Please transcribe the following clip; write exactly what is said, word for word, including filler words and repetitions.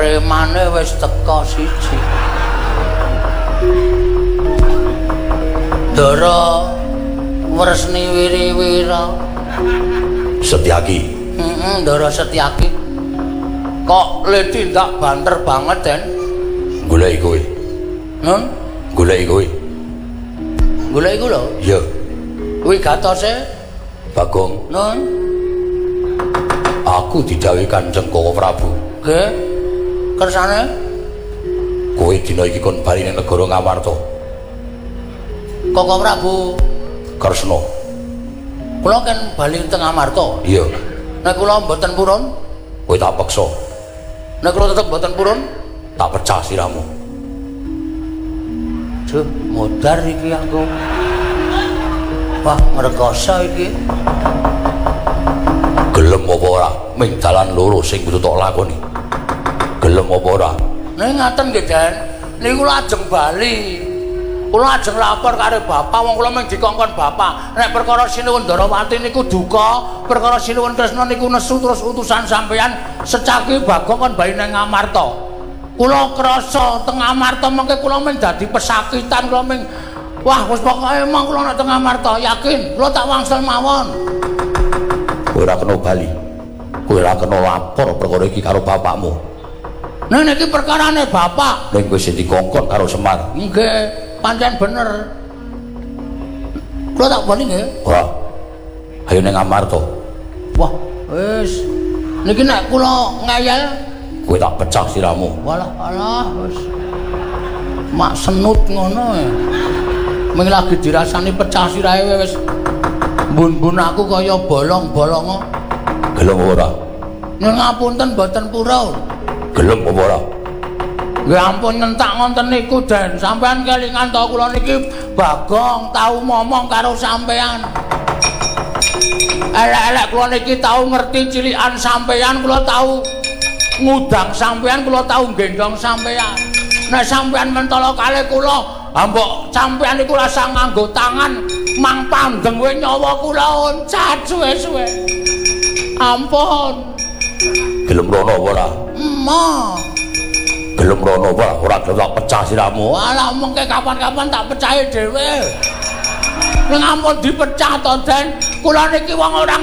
premane wis teka siji. Dara Wresni Wiriwira. Setyaki. Heeh, Ndara Setyaki. Kok le tindak banter banget, Den? Goleki kowe. Nun? Goleki kowe. Goleki ku lho. Iya. Kuwi gatose Bagong. Nun. Aku didhawuhi Kanjeng Koko Prabu. Nggih. Kersane Kowe dina iki kon bali ning negara Ngamarta. Koko Prabu Kresna. kula kan bali teng Ngamarta. Iya. Nek kula mboten purun, Kowe tak peksa. nek kula tetep mboten purun, Tak pecah siramu. duh modar iki aku. Wah, ngrekoso iki. Gelem apa ora? Ming dalan loro sing kudu tok lakoni. Gelem apa ora? Nek ngaten nggih, Den. Niku lajeng bali. Kula ajeng lapor karo bapak, wong kula mung dikongkon bapak. Nek perkara Sinuwun Darawati niku duka, perkara Sinuwun Kresna niku nesu terus utusan sampeyan Secaki Bagong kon bali nang Ngamarta. Kula krasa teng Ngamarta mengke kula mung dadi pesakitan, kula mung wah wis pokoke emang kula nek teng Ngamarta yakin kula tak wangsul mawon. Kowe ora kena bali. Kowe ora kena lapor perkara iki karo bapakmu. Nek niki perkarane bapak. Ning kowe sing dikongkon karo Semar. Nggih. Pancen bener. Kula tak bali nggih. Ora. Ayo ning Ngamarta. Wah, wis. Niki nek kula ngeyel, Kowe tak pecah siramu. walah alah wis. Mak senut ngono ya. Ming lagi dirasani pecah sirahe wis. Mbun-mbun aku kaya bolong-bolongo. Gelem apa ora? Nyuwun ngapunten boten purun. Gelem apa ora? Nggih ampun nyentak ngonten niku, Den. Sampeyan kelingan to kula niki Bagong tau ngomong karo sampeyan. Elek-elek kula niki tau ngerti cilikan sampeyan, kula tau ngudang sampeyan, kula tau gendong sampeyan. Nek sampeyan mentolo kalih kula, ha mbok sampeyan niku rasa nganggo tangan mang pandeng wae nyawa kula oncat suwe-suwe. Ampun. Gelem rono apa ora? Emah. Gelem rono apa ora gelem tak pecah siramu. Walah mengke kapan-kapan tak pecahi dhewe. Ning ampun dipecah to, Den. Kula niki wong ora